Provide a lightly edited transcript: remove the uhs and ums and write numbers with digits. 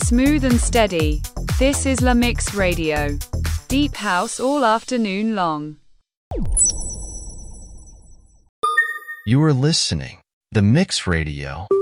Smooth and steady. This is La Mix Radio. Deep house all afternoon long. You are listening. The Mix Radio.